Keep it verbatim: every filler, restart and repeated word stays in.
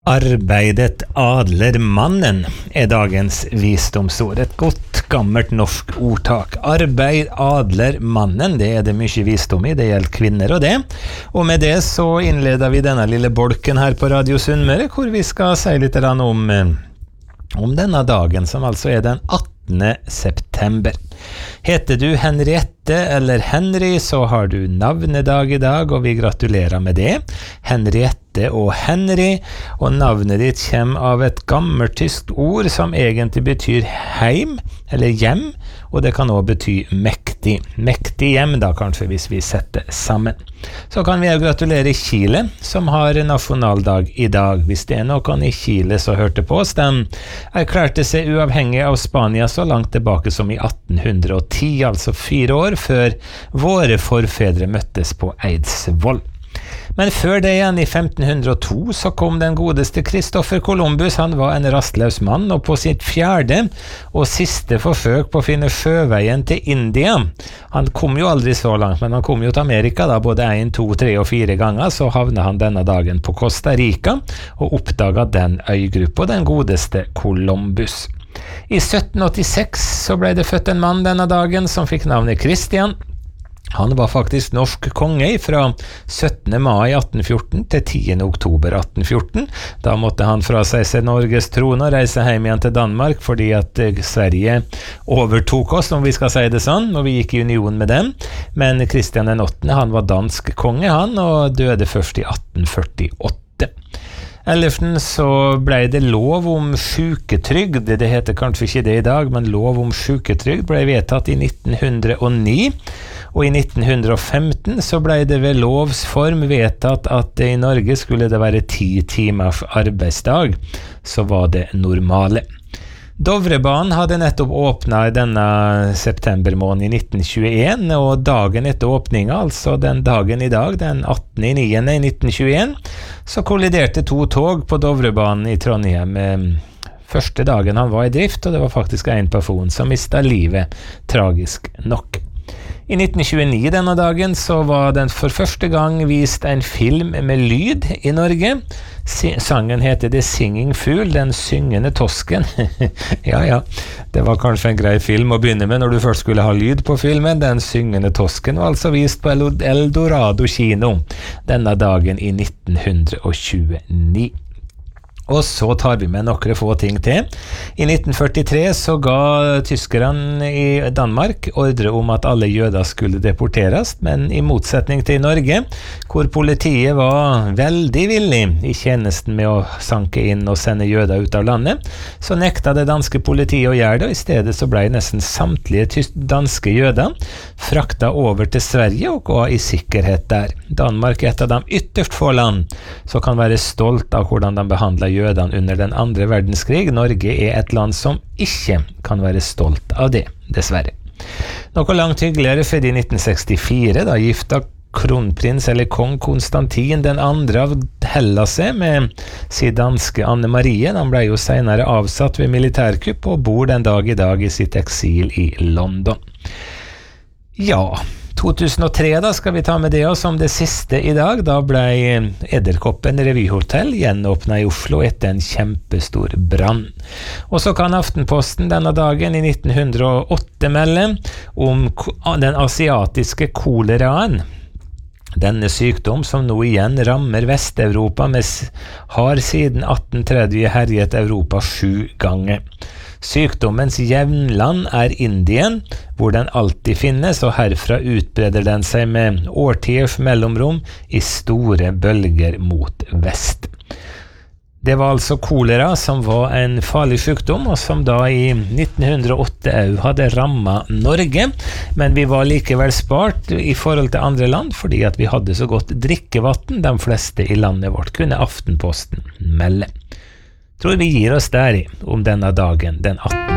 Arbeidet adler mannen er dagens visdomsord. Et godt gammelt norsk ordtak. Arbeid adler mannen, det er det mye visdom i, det gjelder kvinner og det. Og med det så innleder vi denne lille bolken her på Radio Sunnmøre, hvor vi skal si litt om, om denne dagen, som altså er den attende september. Heter du Henriette eller Henry, så har du navnedag i dag, og vi gratulerer med det. Henriette og Henry, og navnet ditt kommer av et gammeltysk ord som egentlig betyr heim, eller hjem, og det kan også bety mektig. Mektig hjem da, kanskje, hvis vi setter sammen. Så kan vi også gratulere Chile, som har nasjonaldag i dag. Hvis det er noen i Chile som hørte på oss, de erklærte seg uavhengig av Spania så langt tilbake som i atten hundre og ti, altså fire år før våre forfedre møttes på Eidsvoll. Men før det igjen, i femten hundre og to, så kom den godeste Christopher Columbus. Han var en rastløs mann, og på sitt fjerde og siste forsøk på å finne sjøveien til India, han kom jo aldri så langt, men han kom jo til Amerika da, både en, to, tre og fire ganger, så havnet han denne dagen på Costa Rica, og oppdaget den øygruppa, den godeste Columbus. I sytten åttiseks så ble det født en mann denne dagen som fikk navnet Christian. Han var faktisk norsk konge fra syttende mai atten fjorten til tiende oktober atten fjorten. Da måtte han fra seg seg Norges trone og reise hjem igjen til Danmark, fordi at Sverige overtok oss, om vi skal si det sånn, og vi gikk i union med dem. Men Kristian den åttende, han var dansk konge, han, og døde først i atten førtiåtte. Ellers så ble det lov om syketrygd, det heter kanskje ikke det i dag, men lov om syketrygd ble vedtatt i nitten hundre og ni, og i nitten hundre og femten så ble det ved lovs form vedtatt at i Norge skulle det være ti timers arbeidsdag, så var det normale. Dovrebanen hadde nettopp åpnet denne septembermåneden i nitten tjueen, og dagen etter åpningen, altså den dagen i dag, den attende september i nitten tjueen, så kolliderte to tog på Dovrebanen i Trondheim første dagen han var i drift, og det var faktisk en person som mistet livet, tragisk nok. I nitten tjueni denne dagen så var den for første gang vist en film med lyd i Norge. Sangen heter The Singing Fool, den syngende tosken. ja, ja, det var kanskje en grei film å begynne med når du først skulle ha lyd på filmen. Den syngende tosken var altså vist på Eldorado kino denne dagen i nitten tjueni. Og så tar vi med noen få ting til. I nitten førtitre så ga tyskerne i Danmark ordre om at alle jøder skulle deporteres, men i motsetning til Norge, hvor politiet var veldig villig i tjenesten med å sanke inn og sende jøder ut av landet, så nekta det danske politiet å gjøre det, og i stedet så ble nesten samtlige danske jøder frakta over til Sverige og gå i sikkerhet der. Danmark er et av de ytterst få land som kan være stolt av hvordan de behandler jødene under den andre verdenskrig. Norge er et land som ikke kan være stolt av det, dessverre. Noe langt hyggeligere for i nitten sekstifire, da gifta kronprins eller kong Konstantin den andre av Hellas med sin danske Anne Marie. Han ble jo senere avsatt ved militærkupp og bor den dag i dag i sitt eksil i London. Ja, to tusen og tre da skal vi ta med det oss som det siste i dag. Da ble Edderkoppen revyhotell gjenåpnet i Oslo etter en kjempestor brann. Og så kan Aftenposten denne dagen i nitten hundre og åtte melde om den asiatiske koleraen. Denne sykdom som nå igjen rammer Vest-Europa, har siden atten tretti herjet Europa sju ganger. Sykdommens hjemland er Indien, hvor den alltid finnes, og herfra utbreder den seg med årtiers mellomrom i store bølger mot vest. Det var altså kolera som var en farlig sykdom, og som da i nitten hundre og åtte også hadde rammet Norge, men vi var likevel spart i forhold til andre land, fordi at vi hadde så godt drikkevatten, de fleste i landet vårt, kunne Aftenposten melde. Tror vi gir oss der i om denne dagen, den attende